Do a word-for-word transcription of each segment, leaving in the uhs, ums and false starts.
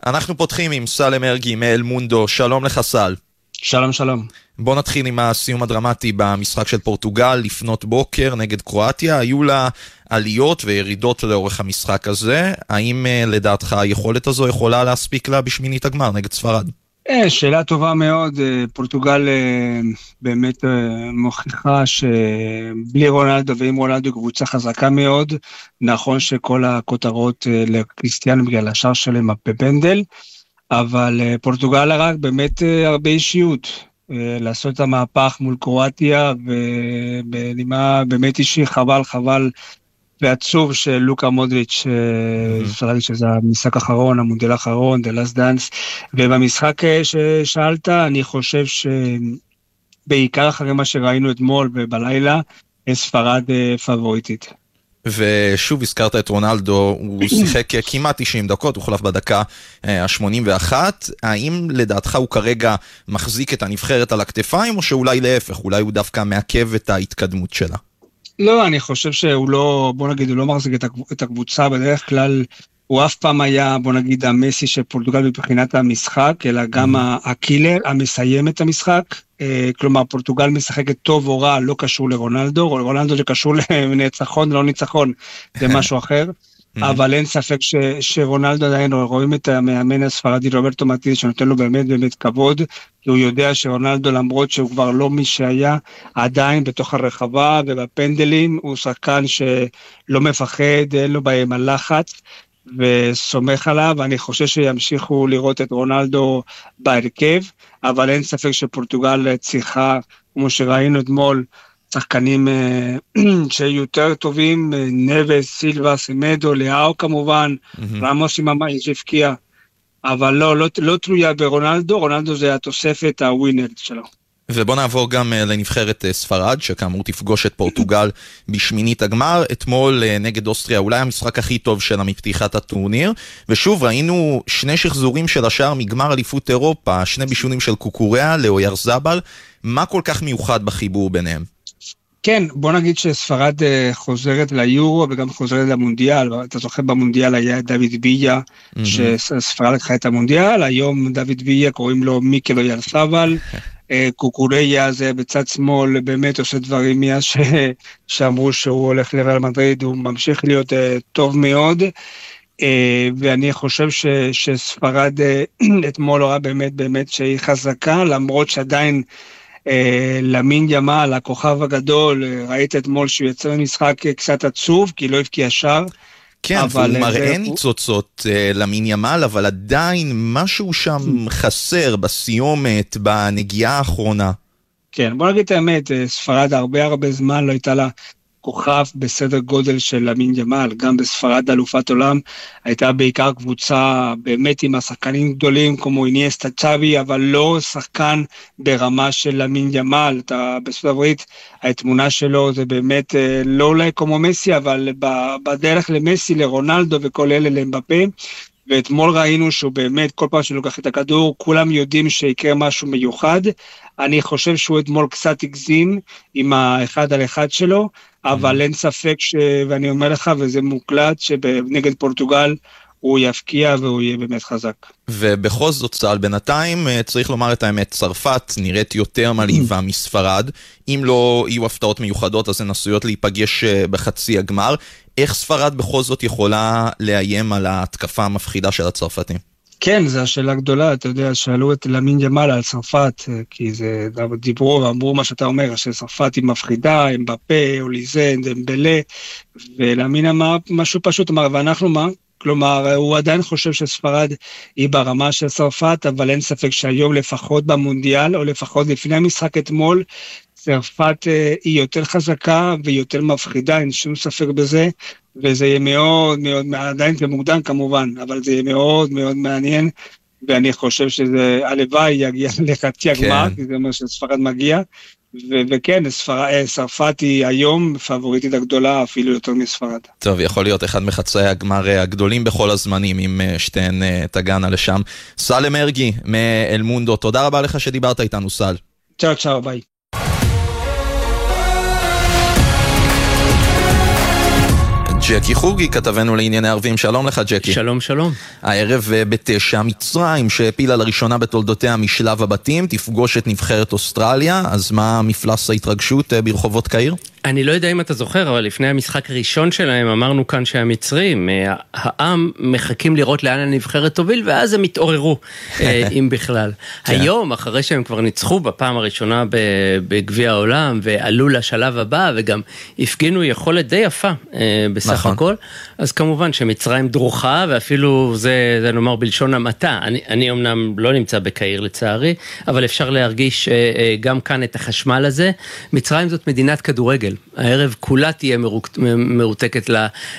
אנחנו פותחים עם סל מרגי מאל מונדו. שלום לך סל. שלום שלום. בוא נתחיל עם הסיום הדרמטי במשחק של פורטוגל לפנות בוקר נגד קרואטיה. היו לה עליות וירידות לאורך המשחק הזה. האם לדעתך היכולת הזו יכולה להספיק לה בשמינית הגמר נגד ספרד? שאלה טובה מאוד. פורטוגל באמת מוכיחה שבלי רונלדו ועם רונלדו קבוצה חזקה מאוד. נכון שכל הכותרות לקריסטיאנו בגלל השאר שלהם בפנדל, אבל פורטוגל רק באמת הרבה אישיות. לעשות את המהפך מול קרואטיה, ובנימה באמת אישי חבל חבל ועצוב שלוקה מודריץ' שרדי שזה המשחק האחרון, המונדיאל האחרון, The Last Dance, ובמשחק ששאלת, אני חושב שבעיקר אחרי מה שראינו אתמול ובלילה, ספרד פבוריטית. ושוב הזכרת את רונלדו, הוא שיחק כמעט תשעים דקות, הוא חלף בדקה ה-שמונים ואחת. האם לדעתך הוא כרגע מחזיק את הנבחרת על הכתפיים, או שאולי להפך, אולי הוא דווקא מעכב את ההתקדמות שלה? לא, אני חושב שהוא לא, בוא נגיד, הוא לא מחזיק את הקבוצה, בדרך כלל הוא אף פעם היה, בוא נגיד, המסי של פורטוגל מבחינת המשחק, אלא גם הקילר, המסיים את המשחק. כלומר, פורטוגל משחקת טוב או רע, לא קשור לרונלדו, רונלדו זה קשור לניצחון, לא ניצחון, זה משהו אחר, אבל אין ספק ש, שרונלדו עדיין רואים את המאמן הספרדי רוברטו מרטינז, שנותן לו באמת באמת כבוד, כי הוא יודע שרונלדו למרות שהוא כבר לא מי שהיה, עדיין בתוך הרחבה ובפנדלים, הוא שחקן שלא מפחד, אין לו בהם הלחץ, וסומך עליו, ואני חושב שימשיכו לראות את רונלדו בהרכב, אבל אין ספק שפורטוגל צריכה, כמו שראינו אתמול, שחקנים שיותר טובים, נבס, סילבה, סמדו, לאו כמובן, רמוס עם המאי שהפקיע, אבל לא, לא, לא תלויה ברונלדו, רונלדו זה התוספת הווינר שלו. ובוא נעבור גם לנבחרת ספרד, שכאמור תפגוש את פורטוגל בשמינית הגמר. אתמול נגד אוסטריה, אולי המשחק הכי טוב שלה מפתיחת הטורניר, ושוב ראינו שני שחזורים של השאר מגמר אליפות אירופה, שני בישולים של קוקוריה לאוירזבל. מה כל כך מיוחד בחיבור ביניהם? כן, בוא נגיד שספרד חוזרת ליורו וגם חוזרת למונדיאל. אתה זוכר במונדיאל היה דוד ביה, שספרד לקחה את המונדיאל, היום דוד ביה קוראים לו מיקל אוירזבל, קוקוריה זה בצד שמאל, באמת עושה דברים מאז שאמרו שהוא הולך לריאל מדריד, הוא ממשיך להיות טוב מאוד, ואני חושב שספרד אתמול הוראה באמת באמת שהיא חזקה, למרות שעדיין למין ימל, הכוכב הגדול, ראית אתמול שהוא יצא במשחק קצת עצוב, כי לא הבקיע שער. כן, והוא מראה ניצוצות למין ימל, אבל עדיין משהו שם חסר בסיומת, בנגיעה האחרונה. כן, בוא נגיד את האמת, ספרד הרבה הרבה זמן לא הייתה לה כוכב בסדר גודל של למין ימל, גם בספרד אלופת עולם, הייתה בעיקר קבוצה באמת עם השחקנים גדולים, כמו איניאסטה צ'אבי, אבל לא שחקן ברמה של למין ימל. אתה בספרד הברית, התמונה שלו זה באמת לא אולי כמו מסי, אבל בדרך למסי, לרונלדו וכל אלה לאמבפה, ואתמול ראינו שהוא באמת, כל פעם שלוקח את הכדור, כולם יודעים שיקרה משהו מיוחד. אני חושב שהוא אתמול קצת הגזים עם האחד על אחד שלו, אבל אין ספק ש... ואני אומר לך, וזה מוקלט, שבנגד פורטוגל הוא יפקיע והוא יהיה באמת חזק. ובכל זאת צהל, בינתיים צריך לומר את האמת, צרפת נראית יותר מלהיבה מספרד, אם לא יהיו הפתעות מיוחדות, אז הן עשויות להיפגש בחצי הגמר. איך ספרד בכל זאת יכולה לאיים על ההתקפה המפחידה של הצרפתים? כן, זו השאלה גדולה, אתה יודע, שאלו את למין ימל על צרפת, כי זה דיברו ואמרו מה שאתה אומר, שצרפת היא מפחידה, אמבפה, אוליזה, דמבלה, ולמין אמר משהו פשוט, אמר, ואנחנו מה? כלומר, הוא עדיין חושב שספרד היא ברמה של צרפת, אבל אין ספק שהיום לפחות במונדיאל, או לפחות לפני המשחק אתמול, צרפת היא יותר חזקה ויותר מפחידה, אין שום ספק בזה, וזה יהיה מאוד מאוד, עדיין זה מוקדם כמובן, אבל זה יהיה מאוד מאוד מעניין, ואני חושב שזה הלוואי יגיע לחצי הגמר, כי זה אומר שספרד מגיע, וכן, צרפת היא היום פבוריטית הגדולה, אפילו יותר מספרד. טוב, יכול להיות אחד מחצאי הגמר הגדולים בכל הזמנים, אם שתיהן תגענה לשם. סל מרגי מאל מונדו, תודה רבה לך שדיברת איתנו, סל. צ'או צ'או, ביי. ג'קי חוגי, כתבנו לענייני ערבים, שלום לך ג'קי. שלום שלום. הערב בתשע, מצרים שהפילה לראשונה בתולדותיה משלב הבתים, תפגוש את נבחרת אוסטרליה, אז מה מפלס ההתרגשות ברחובות קהיר? אני לא יודע אם אתה זוכר, אבל לפני המשחק הראשון שלהם אמרנו כאן שהמצרים, העם מחכים לראות לאן הנבחרת תוביל, ואז הם התעוררו, אם בכלל. היום, אחרי שהם כבר ניצחו בפעם הראשונה בגביע העולם, ועלו לשלב הבא, וגם הפגינו יכולת די יפה בסך הכל, אז כמובן שמצרים דרוכה, ואפילו זה, זה נאמר בלשון המעטה. אני, אני אמנם לא נמצא בקהיר לצערי, אבל אפשר להרגיש גם כאן את החשמל הזה. מצרים זאת מדינת כדורגל. הערב כולה תהיה מרותקת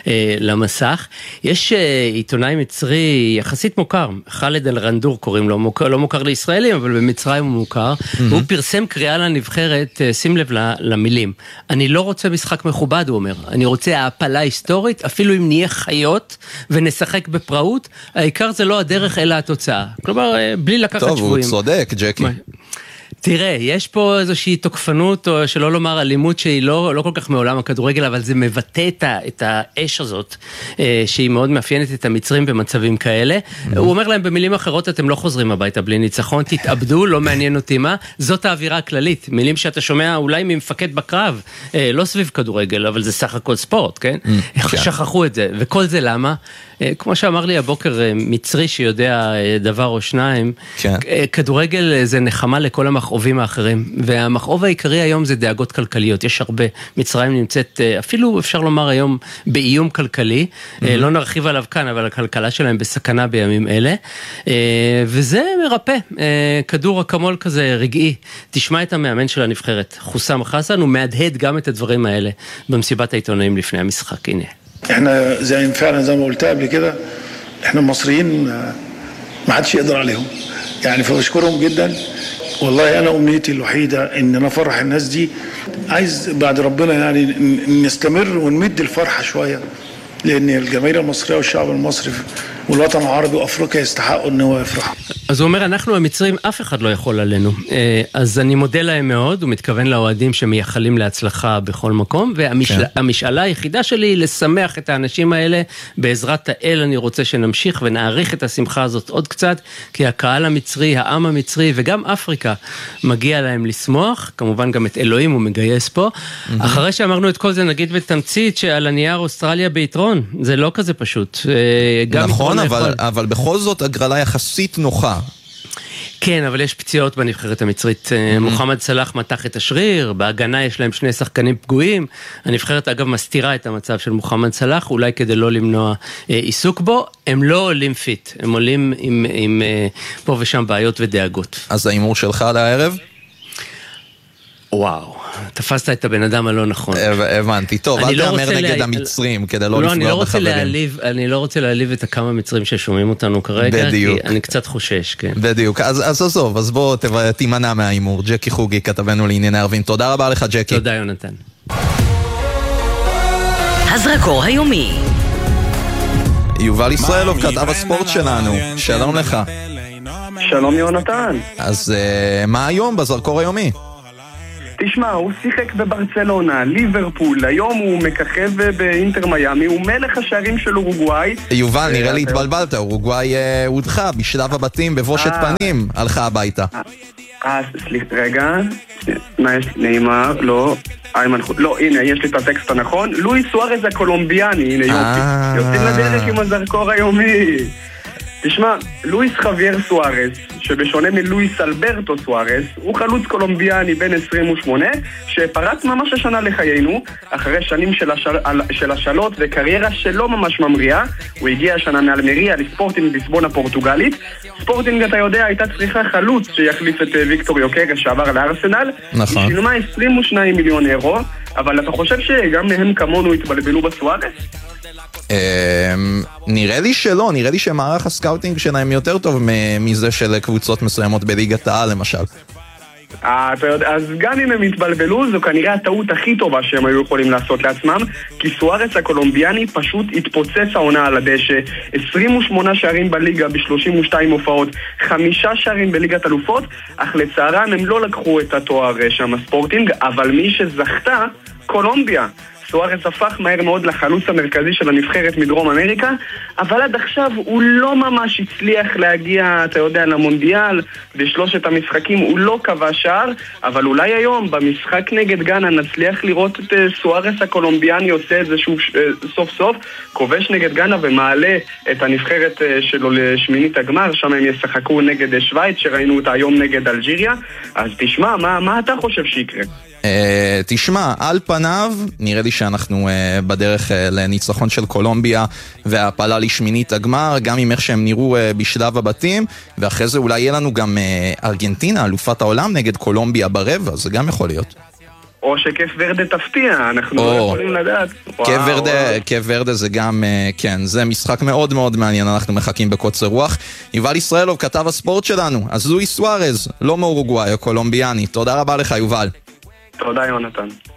למסך. יש עיתונאי מצרי יחסית מוכר, חאלד אל-רנדור קוראים לו, לא מוכר לישראלים, אבל במצרים הוא מוכר, והוא פרסם קריאה לנבחרת, שים לב למילים, אני לא רוצה משחק מכובד, הוא אומר, אני רוצה העפלה היסטורית, אפילו אם נהיה חיות ונשחק בפראות, העיקר זה לא הדרך אלא התוצאה. כלומר, בלי לקחת שבועים. טוב, הוא צודק, ג'קי. תראה, יש פה איזושהי תוקפנות, או שלא לומר אלימות שהיא לא, לא כל כך מעולם הכדורגל, אבל זה מבטא את, ה, את האש הזאת, שהיא מאוד מאפיינת את המצרים במצבים כאלה. Mm-hmm. הוא אומר להם במילים אחרות, אתם לא חוזרים הביתה בלי ניצחון, תתאבדו, לא מעניין אותי מה, זאת האווירה הכללית. מילים שאתה שומע אולי ממפקד בקרב, לא סביב כדורגל, אבל זה סך הכל ספורט, כן? איך mm-hmm. שכחו את זה. וכל זה למה? כמו שאמר לי הבוקר מצרי שיודע דבר או שניים, כן. כדורגל זה נחמה לכל המכאובים האחרים, והמכאוב העיקרי היום זה דאגות כלכליות, יש הרבה, מצרים נמצאת אפילו אפשר לומר היום באיום כלכלי, mm-hmm. לא נרחיב עליו כאן, אבל הכלכלה שלהם בסכנה בימים אלה, וזה מרפא, כדור אקמול כזה רגעי, תשמע את המאמן של הנבחרת, חוסם חסן, הוא מהדהד גם את הדברים האלה במסיבת העיתונאים לפני המשחק, הנה. احنا زي فعلا زي ما قلتها قبل كده احنا المصريين ما حدش يقدر عليهم يعني فبشكرهم جدا والله انا امنيتي الوحيده ان انا افرح الناس دي عايز بعد ربنا يعني نستمر ونمد الفرحه شويه لان الجماهير المصريه والشعب المصري والوطن العربي وافريقيا يستحقوا ان هو يفرحوا. אז הוא אומר, אנחנו המצרים, אף אחד לא יכול עלינו. אז אני מודה להם מאוד, הוא מתכוון לאוהדים שמייחלים להצלחה בכל מקום, והמשאלה היחידה שלי היא לשמח את האנשים האלה, בעזרת האל אני רוצה שנמשיך ונעריך את השמחה הזאת עוד קצת, כי הקהל המצרי, העם המצרי וגם אפריקה מגיע להם לשמוח, כמובן גם את אלוהים הוא מגייס פה. אחרי שאמרנו את כל זה נגיד בתמצית שעל הנייר אוסטרליה ביתרון, זה לא כזה פשוט. נכון, אבל, אבל בכל זאת הגרלה יחסית נוחה. כן, אבל יש פציעות בנבחרת המצרית. Mm-hmm. מוחמד סלאח מתח את השריר, בהגנה יש להם שני שחקנים פגועים. הנבחרת אגב מסתירה את המצב של מוחמד סלאח, אולי כדי לא למנוע אה, עיסוק בו. הם לא עולים פיט, הם עולים עם, עם אה, פה ושם בעיות ודאגות. אז האימור שלך על הערב? וואו, תפסת את הבן אדם הלא נכון. הבנתי, טוב, אל תאמר נגד המצרים כדי לא לפגוע בחברים. אני לא רוצה להעליב את הכמה מצרים ששומעים אותנו כרגע, כי אני קצת חושש, כן. בדיוק, אז עזוב, אז בוא תימנע מהאימור. ג'קי חוגי, כתבנו לענייני ערבים. תודה רבה לך, ג'קי. תודה, יונתן. הזרקור היומי. יובל ישראלוב, כתב הספורט שלנו. שלום לך. שלום יונתן. אז מה היום בזרקור היומי? תשמע, הוא שיחק בברצלונה, ליברפול, היום הוא מככב באינטר מיאמי, הוא מלך השערים של אורוגוואי. יובל, נראה לי התבלבלת, אורוגוואי הודחה בשלב הבתים, בבושת פנים, הלכה הביתה. אה, סליחה, רגע, מה יש לי? נאמר, לא, לא, הנה, יש לי את הטקסט הנכון, לואיס סוארז הקולומביאני, הנה יופי, יוצאים לדרך עם הזרקור היומי. תשמע, לואיס חווייר סוארז, שבשונה מלואיס אלברטו סוארז, הוא חלוץ קולומביאני בן עשרים ושמונה, שפרץ ממש השנה לחיינו, אחרי שנים של, השל... של השלות וקריירה שלא ממש ממריאה, הוא הגיע השנה מאלמריה לספורטינג ליסבון הפורטוגלית. ספורטינג, אתה יודע, הייתה צריכה חלוץ שיחליף את ויקטור יוקרה שעבר לארסנל. נכון. היא שילמה עשרים ושניים מיליון אירו, אבל אתה חושב שגם מהם כמונו התבלבלו בסוארז? נראה לי שלא, נראה לי שמערך הסקאוטינג שלהם יותר טוב מזה של קבוצות מסוימות בליגת העל למשל. אתה יודע, אז גם אם הם התבלבלו, זו כנראה הטעות הכי טובה שהם היו יכולים לעשות לעצמם, כי סוארס הקולומביאני פשוט התפוצץ העונה על הדשא, עשרים ושמונה שערים בליגה ב-שלושים ושתיים הופעות, חמישה שערים בליגת אלופות, אך לצערם הם לא לקחו את התואר שם הספורטינג, אבל מי שזכתה, קולומביה. סוארז הפך מהר מאוד לחלוץ המרכזי של הנבחרת מדרום אמריקה, אבל עד עכשיו הוא לא ממש הצליח להגיע, אתה יודע, למונדיאל. בשלושת המשחקים הוא לא קבע שער, אבל אולי היום במשחק נגד גאנה נצליח לראות את סוארז הקולומביאני עושה את זה שוב סוף סוף, כובש נגד גאנה ומעלה את הנבחרת שלו לשמינית הגמר, שם הם ישחקו נגד שוויץ שראינו אותה היום נגד אלג'יריה. אז תשמע, מה, מה אתה חושב שיקרה? Uh, תשמע, על פניו נראה לי שאנחנו uh, בדרך uh, לניצחון של קולומביה והפעלה לשמינית הגמר, גם עם איך שהם נראו uh, בשלב הבתים, ואחרי זה אולי יהיה לנו גם uh, ארגנטינה, אלופת העולם נגד קולומביה ברבע, זה גם יכול להיות. או שכיף ורדה תפתיע, אנחנו לא יכולים לדעת. כיף ורדה, כיף ורדה זה גם, כן, זה משחק מאוד מאוד מעניין, אנחנו מחכים בקוצר רוח. יובל ישראלוב, כתב הספורט שלנו, אז לואיס סוארז, לא מאורוגוואי, הקולומביאני. תודה רבה לך, יובל. תודה, יונתן.